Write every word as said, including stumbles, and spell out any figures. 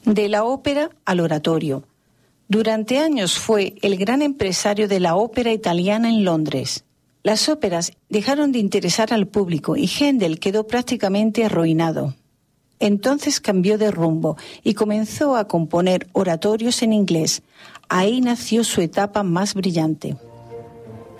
De la ópera al oratorio. Durante años fue el gran empresario de la ópera italiana en Londres. Las óperas dejaron de interesar al público y Händel quedó prácticamente arruinado. Entonces cambió de rumbo y comenzó a componer oratorios en inglés. Ahí nació su etapa más brillante.